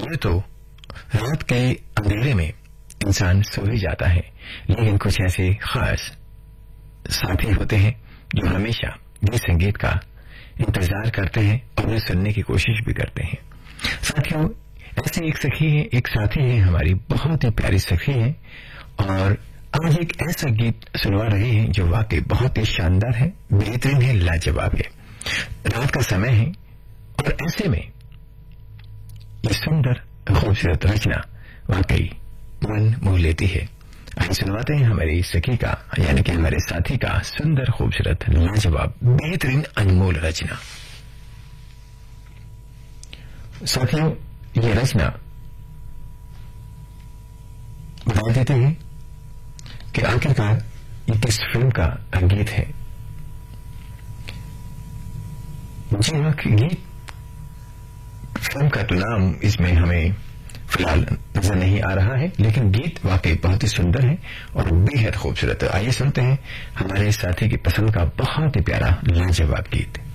यूं तो रात के अंधेरे में इंसान सो ही जाता है, लेकिन कुछ ऐसे खास साथी होते हैं जो हमेशा गीत संगीत का इंतजार करते हैं और उन्हें सुनने की कोशिश भी करते हैं। साथियों, ऐसे एक सखी है, एक साथी है, हमारी बहुत ही प्यारी सखी है और आज एक ऐसा गीत सुनवा रहे हैं जो वाकई बहुत ही शानदार है, बेहतरीन है, लाजवाब है। रात का समय है और ऐसे में ये सुंदर खूबसूरत रचना वाकई मन मोह लेती है। आइए सुनवाते हैं हमारी सखी का यानी कि हमारे साथी का सुंदर खूबसूरत लाजवाब बेहतरीन अनमोल रचना। साथियों, ये रचना बता देते हैं कि आखिरकार ये किस फिल्म का गीत है। जी हाँ, गीत फिल्म का तो नाम इसमें हमें फिलहाल नजर नहीं आ रहा है, लेकिन गीत वाकई बहुत ही सुंदर है और बेहद खूबसूरत है। आइए सुनते हैं हमारे साथी की पसंद का बहुत ही प्यारा लाजवाब गीत।